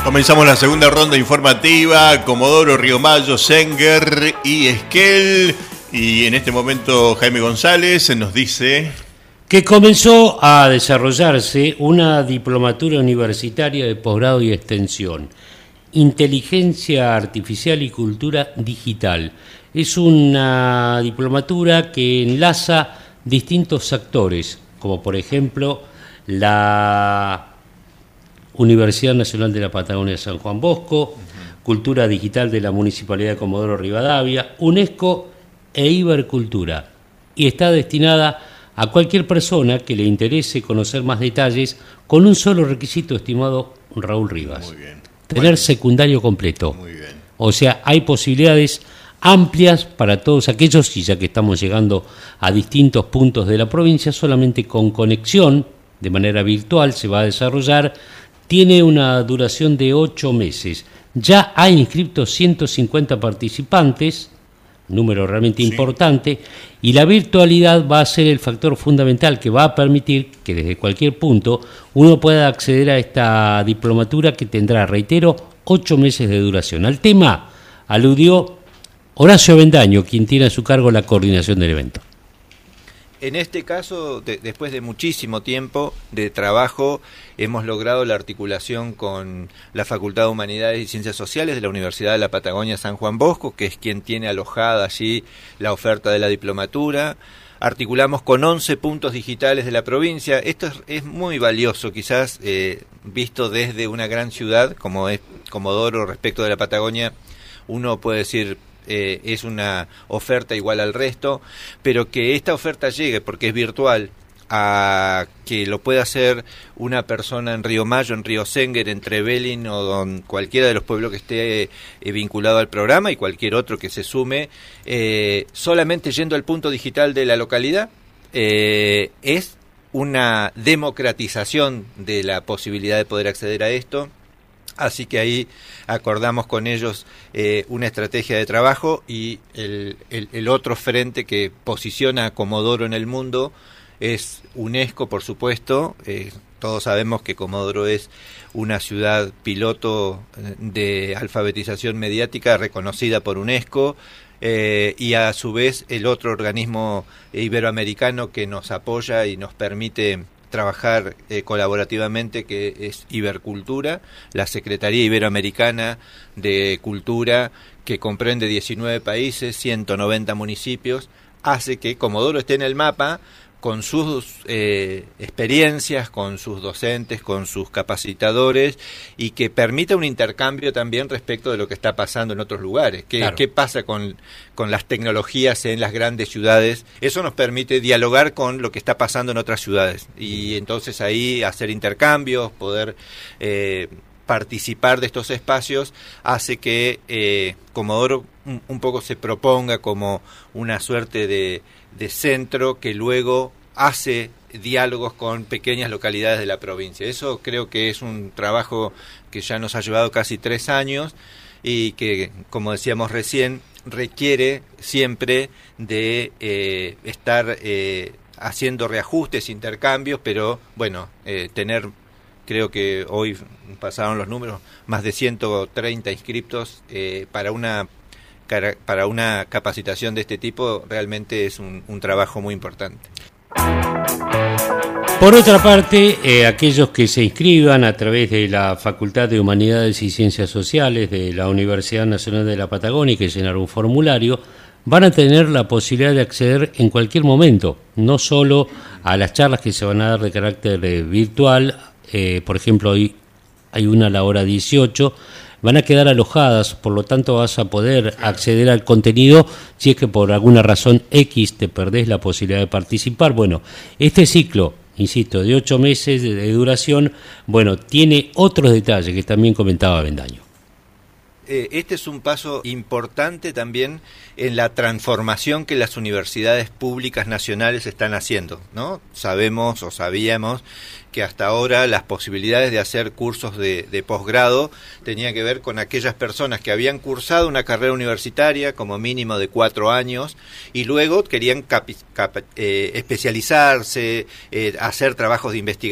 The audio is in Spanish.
Comenzamos la segunda ronda informativa. Comodoro, Río Mayo, Senguer y Esquel. Y en este momento Jaime González nos dice que comenzó a desarrollarse una diplomatura universitaria de posgrado y extensión, Inteligencia Artificial y Cultura Digital. Es una diplomatura que enlaza distintos actores, como por ejemplo la Universidad Nacional de la Patagonia de San Juan Bosco, Cultura Digital de la Municipalidad de Comodoro Rivadavia, UNESCO e Ibercultura, y está destinada a cualquier persona que le interese conocer más detalles con un solo requisito, estimado Raúl Rivas. Muy bien. Tener secundario completo. Muy bien. O sea, hay posibilidades amplias para todos aquellos, y ya que estamos llegando a distintos puntos de la provincia, solamente con conexión, de manera virtual, se va a desarrollar. Tiene una duración de 8 meses. Ya hay inscritos 150 participantes, número realmente importante, y la virtualidad va a ser el factor fundamental que va a permitir que desde cualquier punto uno pueda acceder a esta diplomatura que tendrá, reitero, 8 meses de duración. Al tema aludió Horacio Avendaño, quien tiene a su cargo la coordinación del evento. En este caso, después de muchísimo tiempo de trabajo, hemos logrado la articulación con la Facultad de Humanidades y Ciencias Sociales de la Universidad de la Patagonia San Juan Bosco, que es quien tiene alojada allí la oferta de la diplomatura. Articulamos con 11 puntos digitales de la provincia. Esto es muy valioso, quizás visto desde una gran ciudad como es Comodoro respecto de la Patagonia. Uno puede decir es una oferta igual al resto, pero que esta oferta llegue, porque es virtual, a que lo pueda hacer una persona en Río Mayo, en Río Senguer, en Trevelin o en cualquiera de los pueblos que esté vinculado al programa y cualquier otro que se sume, solamente yendo al punto digital de la localidad, es una democratización de la posibilidad de poder acceder a esto. Así que ahí acordamos con ellos una estrategia de trabajo, y el otro frente que posiciona a Comodoro en el mundo es UNESCO, por supuesto. Todos sabemos que Comodoro es una ciudad piloto de alfabetización mediática reconocida por UNESCO, y a su vez el otro organismo iberoamericano que nos apoya y nos permite trabajar colaborativamente, que es Ibercultura, la Secretaría Iberoamericana de Cultura, que comprende 19 países, 190 municipios, hace que Comodoro esté en el mapa con sus experiencias, con sus docentes, con sus capacitadores, y que permita un intercambio también respecto de lo que está pasando en otros lugares. ¿Qué pasa con las tecnologías en las grandes ciudades? Eso nos permite dialogar con lo que está pasando en otras ciudades, y entonces ahí hacer intercambios, poder participar de estos espacios, hace que Comodoro un poco se proponga como una suerte de centro que luego hace diálogos con pequeñas localidades de la provincia. Eso creo que es un trabajo que ya nos ha llevado casi 3 años y que, como decíamos recién, requiere siempre de estar haciendo reajustes, intercambios, pero bueno, tener, creo que hoy pasaron los números, más de 130 inscriptos para una capacitación de este tipo. Realmente es un trabajo muy importante. Por otra parte, aquellos que se inscriban a través de la Facultad de Humanidades y Ciencias Sociales de la Universidad Nacional de la Patagonia, y que llenar un formulario, van a tener la posibilidad de acceder en cualquier momento, no solo a las charlas que se van a dar de carácter virtual. Por ejemplo, hoy hay una a la hora 18, van a quedar alojadas, por lo tanto vas a poder acceder al contenido si es que por alguna razón X te perdés la posibilidad de participar. Bueno, este ciclo, insisto, de 8 meses de duración, bueno, tiene otros detalles que también comentaba Avendaño. Este es un paso importante también en la transformación que las universidades públicas nacionales están haciendo, ¿no? Sabemos o sabíamos que hasta ahora las posibilidades de hacer cursos de posgrado tenían que ver con aquellas personas que habían cursado una carrera universitaria como mínimo de 4 años y luego querían especializarse, hacer trabajos de investigación